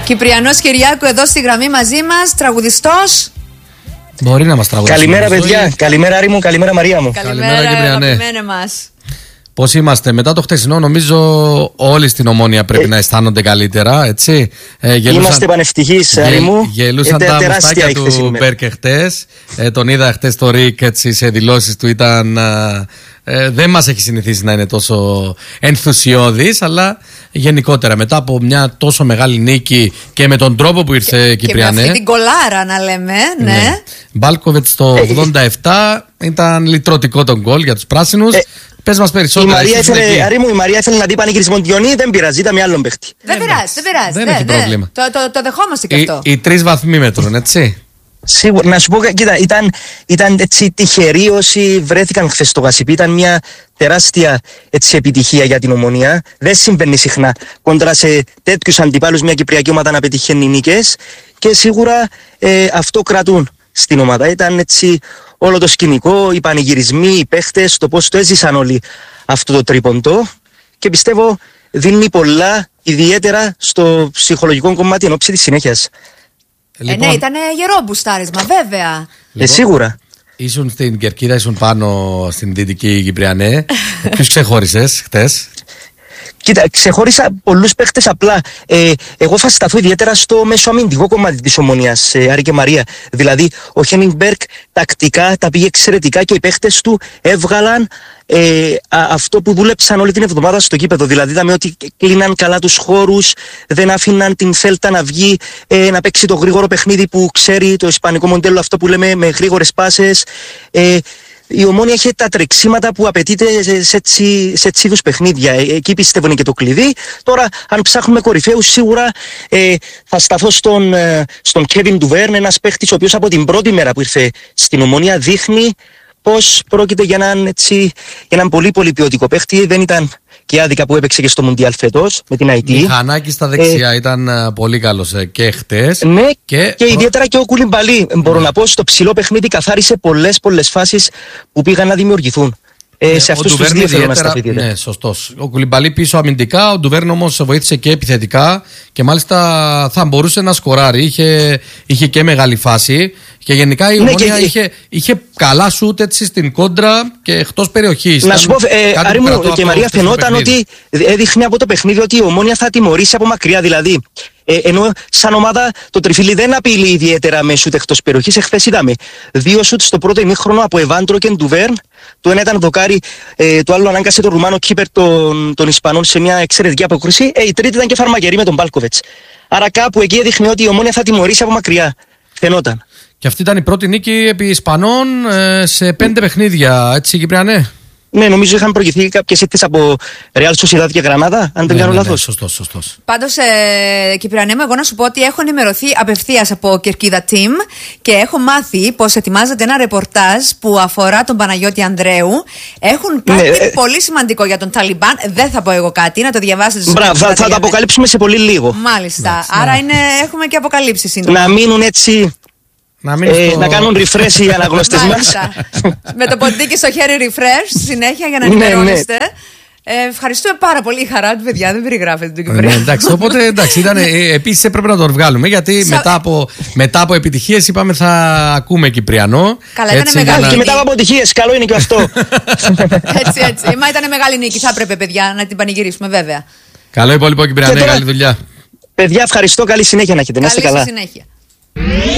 Κυπριανός Κυριάκου εδώ στη γραμμή μαζί μας, τραγουδιστός. Μπορεί να μας τραγουδίσει. Καλημέρα, παιδιά. Καλημέρα, Άρη μου. Καλημέρα, Μαρία μου. Καλημέρα, Κυπριανέ μας. Πώς είμαστε? Μετά το χτεσινό, νομίζω όλοι στην Ομόνια πρέπει να αισθάνονται καλύτερα, έτσι. Είμαστε πανευτυχείς, Άρη μου. Γελούσαν τα μουστάκια του Μπέρκε χτες. Τον είδα χτες το Ρικ, έτσι, σε δηλώσεις του ήταν... δεν μας έχει συνηθίσει να είναι τόσο ενθουσιώδης, αλλά γενικότερα μετά από μια τόσο μεγάλη νίκη και με τον τρόπο που ήρθε Κυπριανέ. Και με αυτή την κολάρα να λέμε, ναι. Μπάλκοβετς το 87 ήταν λυτρωτικό τον γκολ για τους πράσινους. Πες μας περισσότερα. Άρη μου, η Μαρία ήθελε να δει πανηγυρισμό Διονύη, δεν πειράζει, ήταν με άλλον παίχτη. Δεν πειράζει. Δεν έχει πρόβλημα. Το δεχόμαστε και αυτό. Οι 3 βαθμοί μέτρων, έτσι. Σίγουρα, να σου πω, κοίτα, ήταν έτσι τυχεροί όσοι βρέθηκαν χθες στο Γασιπί. Ήταν μια τεράστια έτσι, επιτυχία για την Ομονία. Δεν συμβαίνει συχνά κόντρα σε τέτοιους αντιπάλους μια κυπριακή ομάδα να πετυχαίνει νίκες. Και σίγουρα αυτό κρατούν στην ομάδα. Ήταν έτσι όλο το σκηνικό, οι πανηγυρισμοί, οι παίχτες, το πώς το έζησαν όλοι αυτό το τρίποντο. Και πιστεύω δίνει πολλά, ιδιαίτερα στο ψυχολογικό κομμάτι εν ώψη της συνέχειας. Λοιπόν, ναι, ήταν γερό μπουστάρισμα, βέβαια. Σίγουρα. Ήσουν στην Κερκίδα, ήσουν πάνω στην Δυτική Κυπριανέ. Ποιους ξεχώρισες χτες? Κοίτα, ξεχώρισα πολλούς παίχτες απλά. Εγώ θα σταθώ ιδιαίτερα στο μεσοαμυντικό κομμάτι της Ομονίας, Άρη και Μαρία. Δηλαδή, ο Χένινγκ Μπέρκ τακτικά τα πήγε εξαιρετικά και οι παίχτες του έβγαλαν αυτό που δούλεψαν όλη την εβδομάδα στο γήπεδο. Δηλαδή, είδαμε ότι κλείναν καλά τους χώρους, δεν άφηναν την Θέλτα να βγει, να παίξει το γρήγορο παιχνίδι που ξέρει το ισπανικό μοντέλο, αυτό που λέμε με γρήγορες πάσες. Η Ομόνια είχε τα τρεξίματα που απαιτείται σε έτσι είδους παιχνίδια. Εκεί πιστεύω είναι και το κλειδί. Τώρα, αν ψάχνουμε κορυφαίους, σίγουρα θα σταθώ στον Κέβιν Ντουβέρν, ένας παίχτης ο οποίος από την πρώτη μέρα που ήρθε στην Ομόνια δείχνει πως πρόκειται για έναν πολύ πολύ ποιοτικό παίχτη. Δεν ήταν και άδικα που έπαιξε και στο Μουντιάλ φέτος με την IT. Μηχανάκη στα δεξιά ήταν πολύ καλός και χτες. Ναι, και ιδιαίτερα και ο Κουλιμπαλί, μπορώ να πω, στο ψηλό παιχνίδι καθάρισε πολλές φάσεις που πήγαν να δημιουργηθούν. Σε αυτούς τους δύο θέλω να σταθεί. Ναι, σωστός. Ο Κουλιμπαλί πίσω αμυντικά, ο Ντουβέρν όμως βοήθησε και επιθετικά και μάλιστα θα μπορούσε να σκοράρει. Είχε και μεγάλη φάση. Και γενικά η Ομόνια είχε καλά σούτ έτσι στην κόντρα και εκτός περιοχής. Να σου πω, Άρη μου και Μαρία, φαινόταν ότι έδειχνε από το παιχνίδι ότι η Ομόνια θα τιμωρήσει από μακριά. Δηλαδή, ενώ σαν ομάδα το τριφύλι δεν απειλεί ιδιαίτερα με σούτ εκτός περιοχής. Εχθές είδαμε 2 σούτ στο πρώτο ημίχρονο από Εβάντρο και Ντουβέρν. Το ένα ήταν δοκάρι, το άλλο ανάγκασε τον Ρουμάνο κίπερ των Ισπανών σε μια εξαιρετική αποκρίση. Η τρίτη ήταν και φαρμακερή με τον Μπάλκοβετς. Άρα κάπου εκεί έδειχνε ότι η Ομόνια θα τιμωρήσει από μακριά. Φαινόταν. Και αυτή ήταν η πρώτη νίκη επί Ισπανών σε 5 παιχνίδια, έτσι Κυπριανέ? Ναι, νομίζω είχαν προηγηθεί κάποιες ήττες από Real Sociedad και Γρανάδα, αν δεν κάνω λάθος. Σωστός. Πάντως, Κυπριανέ μου, εγώ να σου πω ότι έχω ενημερωθεί απευθείας από Κερκίδα Team και έχω μάθει πως ετοιμάζεται ένα ρεπορτάζ που αφορά τον Παναγιώτη Ανδρέου. Έχουν κάτι πολύ σημαντικό για τον Ταλιμπάν. Δεν θα πω εγώ κάτι, να το διαβάσετε. Μπράβο, θα τα αποκαλύψουμε σε πολύ λίγο. Μάλιστα. Άρα έχουμε και αποκαλύψεις σύντομα. Να μείνουν έτσι. Να κάνουν refresh οι αναγνώστες μας. Με το ποντίκι στο χέρι refresh συνέχεια για να ενημερώνεστε. Ευχαριστούμε πάρα πολύ. Η χαρά του, παιδιά, δεν περιγράφεται τον Κυπριανό. Εντάξει, οπότε επίσης έπρεπε να τον βγάλουμε γιατί μετά από επιτυχίες είπαμε θα ακούμε Κυπριανό. Καλά, ήταν μεγάλη. Και μετά από αποτυχίες, καλό είναι και αυτό. Έτσι. Μα ήταν μεγάλη νίκη. Θα έπρεπε, παιδιά, να την πανηγυρίσουμε, βέβαια. Καλό υπόλοιπο Κυπριανέ, καλή δουλειά. Παιδιά, ευχαριστώ. Καλή συνέχεια να έχετε. Να είστε καλά. Καλή συνέχεια.